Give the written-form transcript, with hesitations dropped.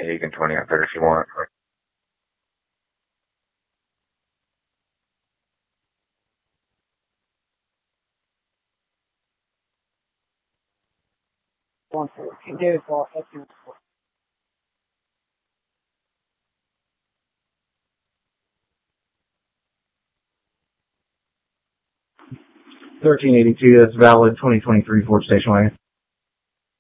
Yeah, you can 20 out there if you want. 1382, that's valid 2023 Ford station wagon.